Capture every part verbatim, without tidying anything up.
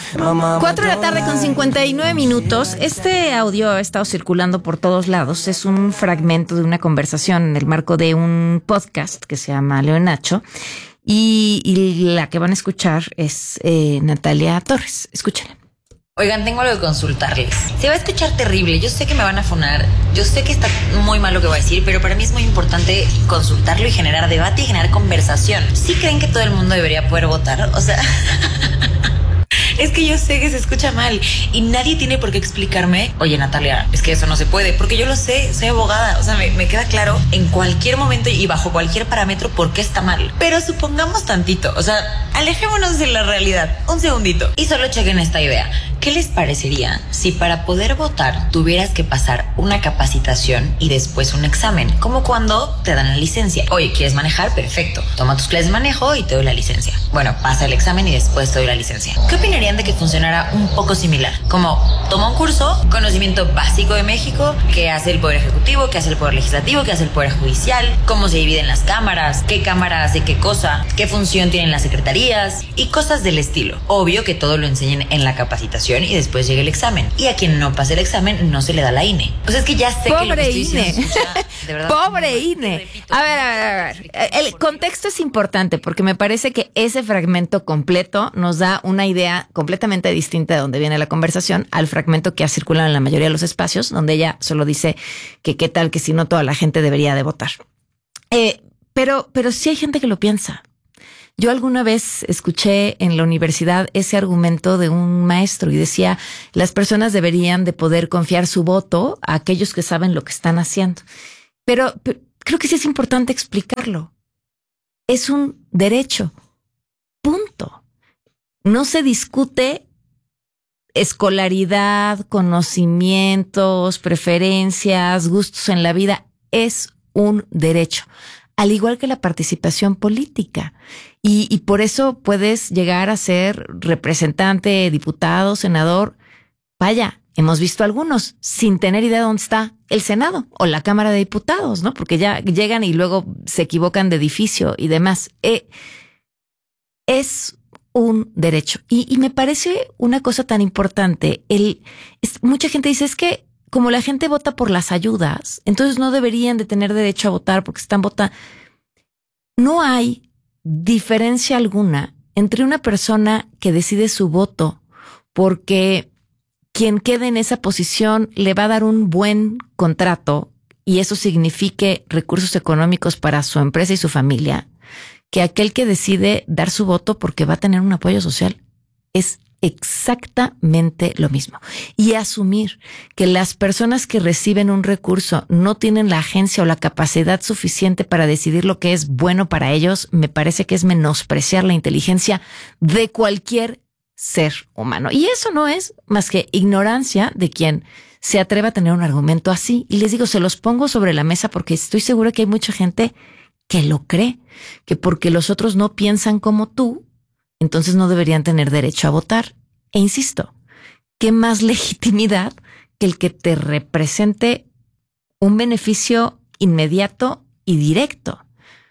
Cuatro de la tarde con cincuenta y nueve minutos. Este audio ha estado circulando por todos lados. Es un fragmento de una conversación en el marco de un podcast que se llama Leo Nacho. Y, y la que van a escuchar es eh, Natalia Torres. Escúchala. Oigan, tengo algo que consultarles. Se va a escuchar terrible, yo sé que me van a funar, yo sé que está muy mal lo que voy a decir, pero para mí es muy importante consultarlo y generar debate y generar conversación. ¿Sí creen que todo el mundo debería poder votar? O sea... Es que yo sé que se escucha mal y nadie tiene por qué explicarme, oye Natalia, es que eso no se puede, porque yo lo sé, soy abogada, o sea, me, me queda claro en cualquier momento y bajo cualquier parámetro por qué está mal. Pero supongamos tantito, o sea, alejémonos de la realidad, un segundito, y solo chequen esta idea. ¿Qué les parecería si para poder votar tuvieras que pasar una capacitación y después un examen? Como cuando te dan la licencia. Oye, ¿quieres manejar? Perfecto. Toma tus clases de manejo y te doy la licencia. Bueno, pasa el examen y después te doy la licencia. ¿Qué opinarían de que funcionara un poco similar? Como, toma un curso, conocimiento básico de México, qué hace el Poder Ejecutivo, qué hace el Poder Legislativo, qué hace el Poder Judicial, cómo se dividen las cámaras, qué cámara hace qué cosa, qué función tienen las secretarías y cosas del estilo. Obvio que todo lo enseñen en la capacitación y después llega el examen. Y a quien no pase el examen no se le da la I N E. Pues es que ya sé Pobre que lo que estoy I N E. diciendo escucha, de verdad, Pobre I N E. A ver, a ver, a ver. El contexto es importante porque me parece que ese fragmento completo nos da una idea completamente distinta de dónde viene la conversación al fragmento que ha circulado en la mayoría de los espacios, donde ella solo dice que qué tal que si no toda la gente debería de votar. Eh, pero, pero sí hay gente que lo piensa. Yo alguna vez escuché en la universidad ese argumento de un maestro y decía, las personas deberían de poder confiar su voto a aquellos que saben lo que están haciendo. Pero, pero creo que sí es importante explicarlo. Es un derecho. Punto. No se discute escolaridad, conocimientos, preferencias, gustos en la vida. Es un derecho. Al igual que la participación política. Y, y por eso puedes llegar a ser representante, diputado, senador. Vaya, hemos visto algunos sin tener idea de dónde está el Senado o la Cámara de Diputados, ¿no? Porque ya llegan y luego se equivocan de edificio y demás. Eh, es un derecho. Y, y me parece una cosa tan importante. El, es, mucha gente dice, es que como la gente vota por las ayudas, entonces no deberían de tener derecho a votar porque están votando. No hay diferencia alguna entre una persona que decide su voto porque quien quede en esa posición le va a dar un buen contrato y eso signifique recursos económicos para su empresa y su familia, que aquel que decide dar su voto porque va a tener un apoyo social. Es exactamente lo mismo. Y asumir que las personas que reciben un recurso no tienen la agencia o la capacidad suficiente para decidir lo que es bueno para ellos, me parece que es menospreciar la inteligencia de cualquier ser humano. Y eso no es más que ignorancia de quien se atreva a tener un argumento así. Y les digo, se los pongo sobre la mesa porque estoy segura que hay mucha gente que lo cree, que porque los otros no piensan como tú, entonces no deberían tener derecho a votar. E insisto, ¿qué más legitimidad que el que te represente un beneficio inmediato y directo?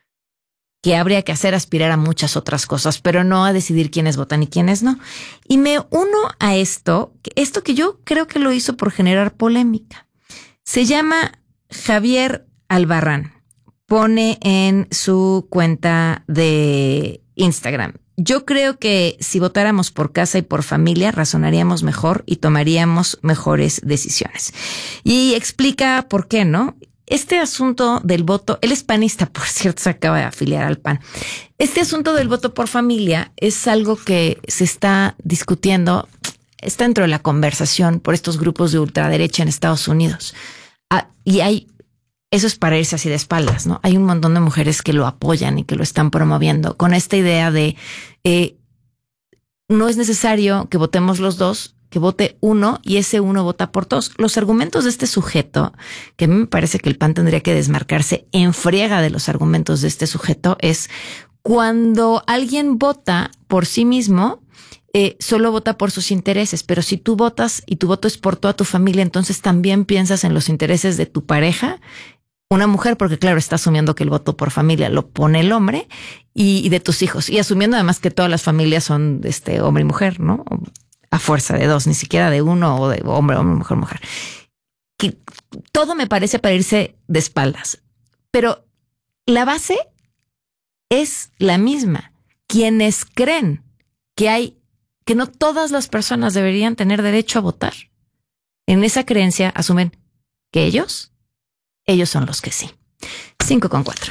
Que habría que hacer aspirar a muchas otras cosas, pero no a decidir quiénes votan y quiénes no. Y me uno a esto, esto que yo creo que lo hizo por generar polémica. Se llama Javier Albarrán. Pone en su cuenta de Instagram: yo creo que si votáramos por casa y por familia, razonaríamos mejor y tomaríamos mejores decisiones. Y explica por qué, ¿no? Este asunto del voto, él es panista, por cierto, se acaba de afiliar al P A N. Este asunto del voto por familia es algo que se está discutiendo, está dentro de la conversación por estos grupos de ultraderecha en Estados Unidos. Ah, y hay... Eso es para irse así de espaldas, ¿no? Hay un montón de mujeres que lo apoyan y que lo están promoviendo con esta idea de eh, no es necesario que votemos los dos, que vote uno y ese uno vota por todos. Los argumentos de este sujeto, que a mí me parece que el P A N tendría que desmarcarse en friega de los argumentos de este sujeto, es cuando alguien vota por sí mismo, eh, solo vota por sus intereses, pero si tú votas y tu voto es por toda tu familia, entonces también piensas en los intereses de tu pareja. Una mujer, porque claro, está asumiendo que el voto por familia lo pone el hombre, y, y de tus hijos, y asumiendo además que todas las familias son este hombre y mujer, ¿no? a fuerza de dos, ni siquiera de uno o de hombre, hombre, mujer, mujer. Que todo me parece para irse de espaldas, pero la base es la misma. Quienes creen que hay, que no todas las personas deberían tener derecho a votar, en esa creencia asumen que ellos, ellos son los que sí. Cinco con cuatro.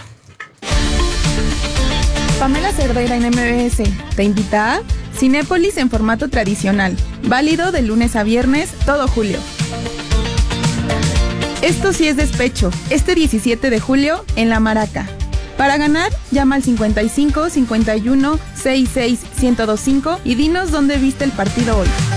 Pamela Cerdeira en M B S te invita a Cinépolis en formato tradicional, válido de lunes a viernes todo julio. Esto sí es despecho, este diecisiete de julio en La Maraca. Para ganar, llama al cincuenta y cinco, cincuenta y uno, sesenta y seis, ciento veinticinco y dinos dónde viste el partido hoy.